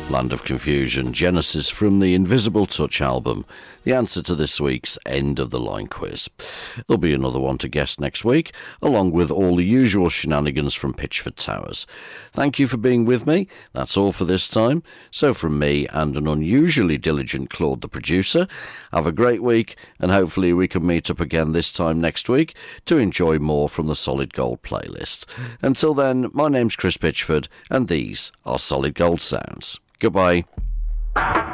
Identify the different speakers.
Speaker 1: Land of Confusion, Genesis from the Invisible Touch album, the answer to this week's End of the Line quiz. There'll be another one to guess next week, along with all the usual shenanigans from Pitchford Towers. Thank you for being with me. That's all for this time. So from me and an unusually diligent Claude the producer, have a great week, and hopefully we can meet up again this time next week to enjoy more from the Solid Gold playlist. Until then, my name's Chris Pitchford, and these are Solid Gold Sounds. Goodbye.